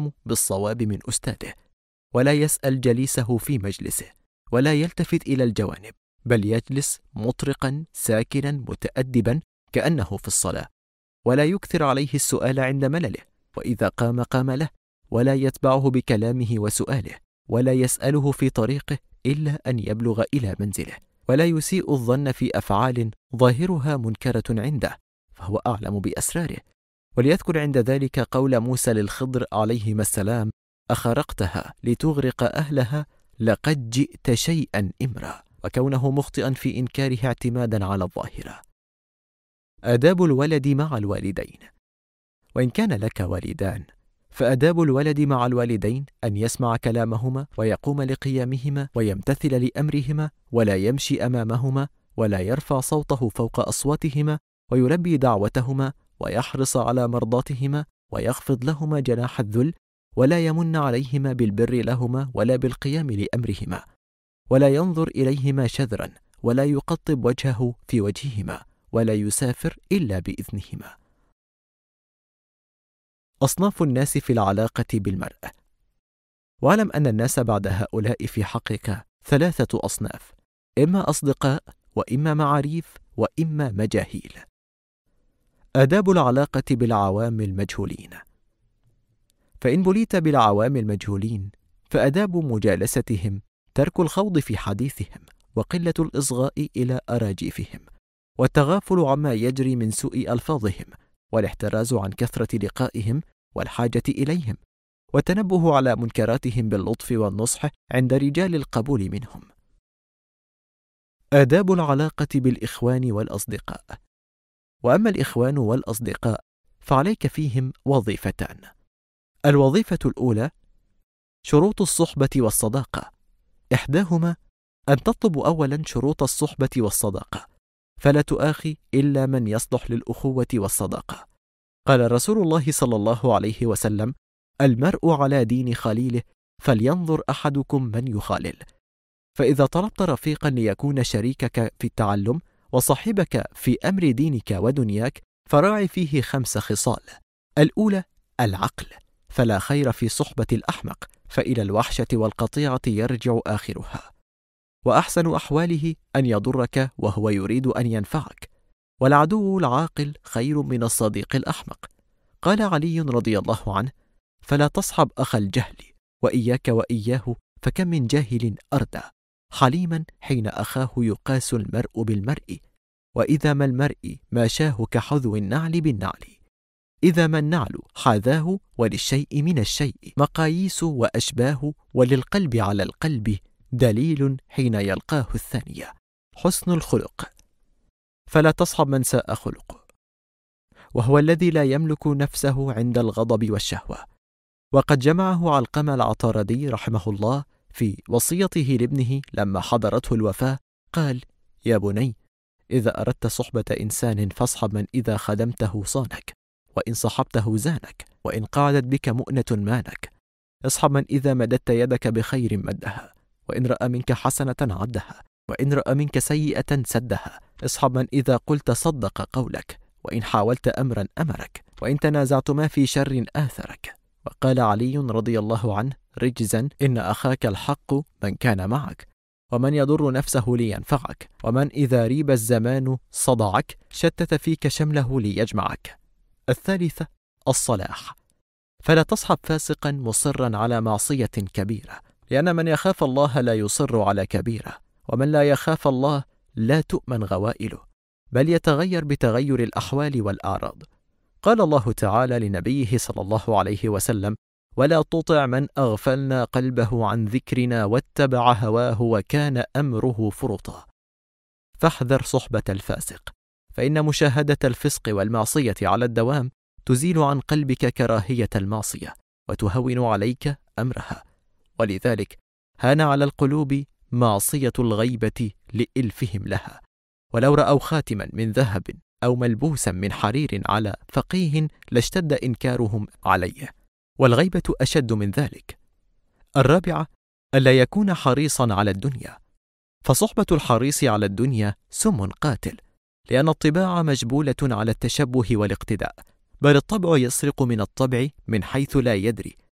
أعلم بالصواب من أستاذه، ولا يسأل جليسه في مجلسه، ولا يلتفت إلى الجوانب، بل يجلس مطرقا ساكنا متأدبا كأنه في الصلاة، ولا يكثر عليه السؤال عند ملله، وإذا قام قام له، ولا يتبعه بكلامه وسؤاله، ولا يسأله في طريقه إلا أن يبلغ إلى منزله، ولا يسيء الظن في أفعال ظاهرها منكرة عنده، فهو أعلم بأسراره. وليذكر عند ذلك قول موسى للخضر عليهما السلام: أخرقتها لتغرق أهلها لقد جئت شيئا إمرا، وكونه مخطئا في إنكاره اعتمادا على الظاهرة. آداب الولد مع الوالدين. وإن كان لك والدان، فآداب الولد مع الوالدين أن يسمع كلامهما ويقوم لقيامهما ويمتثل لأمرهما، ولا يمشي أمامهما، ولا يرفع صوته فوق أصواتهما، ويلبي دعوتهما، ويحرص على مرضاتهما، ويخفض لهما جناح الذل، ولا يمن عليهما بالبر لهما ولا بالقيام لأمرهما، ولا ينظر إليهما شذرا، ولا يقطب وجهه في وجههما، ولا يسافر إلا بإذنهما. أصناف الناس في العلاقة بالمرأة. واعلم أن الناس بعد هؤلاء في حقك 3 أصناف: إما أصدقاء، وإما معاريف، وإما مجاهيل. آداب العلاقة بالعوام المجهولين. فإن بليت بالعوام المجهولين، فآداب مجالستهم ترك الخوض في حديثهم، وقلة الإصغاء إلى أراجيفهم، والتغافل عما يجري من سوء ألفاظهم، والاحتراز عن كثرة لقائهم والحاجة إليهم، والتنبه على منكراتهم باللطف والنصح عند رجال القبول منهم. آداب العلاقة بالإخوان والأصدقاء. وأما الإخوان والأصدقاء فعليك فيهم وظيفتان: الوظيفة الأولى شروط الصحبة والصداقة، إحداهما أن تطلب أولا شروط الصحبة والصداقة، فلا تؤاخي إلا من يصلح للأخوة والصداقة. قال رسول الله صلى الله عليه وسلم: المرء على دين خليله، فلينظر أحدكم من يخالل. فإذا طلبت رفيقا ليكون شريكك في التعلم وصاحبك في أمر دينك ودنياك، فراعي فيه 5 خصال. الأولى العقل، فلا خير في صحبة الأحمق، فإلى الوحشة والقطيعة يرجع آخرها. وأحسن أحواله أن يضرك وهو يريد أن ينفعك، والعدو العاقل خير من الصديق الأحمق. قال علي رضي الله عنه: فلا تصحب أخ الجهل، وإياك وإياه، فكم من جاهل أردى حليما حين أخاه يقاس المرء بالمرء، وإذا ما المرء ماشاه كحذو النعل بالنعل، إذا ما النعل حاذاه، وللشيء من الشيء مقاييس وأشباه، وللقلب على القلب دليل حين يلقاه الثانية. حسن الخلق، فلا تصحب من ساء خلقه، وهو الذي لا يملك نفسه عند الغضب والشهوة. وقد جمعه علقمة العطاردي رحمه الله في وصيته لابنه لما حضرته الوفاة، قال: يا بني، إذا أردت صحبة إنسان فاصحب من إذا خدمته صانك، وإن صحبته زانك، وإن قعدت بك مؤنة مانك. اصحب من إذا مددت يدك بخير مدها، وإن رأى منك حسنة عدها، وإن رأى منك سيئة سدها. اصحب من إذا قلت صدق قولك، وإن حاولت أمرا أمرك، وإن تنازعتما في شر آثرك. وقال علي رضي الله عنه رجزا: إن أخاك الحق من كان معك، ومن يضر نفسه لينفعك، ومن إذا ريب الزمان صدعك شتت فيك شمله ليجمعك. الثالثة الصلاح، فلا تصحب فاسقا مصرا على معصية كبيرة، لأن من يخاف الله لا يصر على كبيرة، ومن لا يخاف الله لا تؤمن غوائله، بل يتغير بتغير الأحوال والأعراض. قال الله تعالى لنبيه صلى الله عليه وسلم: ولا تطع من أغفلنا قلبه عن ذكرنا واتبع هواه وكان أمره فرطا. فاحذر صحبة الفاسق، فإن مشاهدة الفسق والمعصية على الدوام تزيل عن قلبك كراهية المعصية، وتهون عليك أمرها. ولذلك هان على القلوب معصية الغيبة لإلفهم لها، ولو رأوا خاتما من ذهب أو ملبوسا من حرير على فقيه لاشتد إنكارهم عليه، والغيبة أشد من ذلك. الرابعة ألا يكون حريصا على الدنيا، فصحبة الحريص على الدنيا سم قاتل، لأن الطباع مجبولة على التشبه والاقتداء، بل الطبع يسرق من الطبع من حيث لا يدري،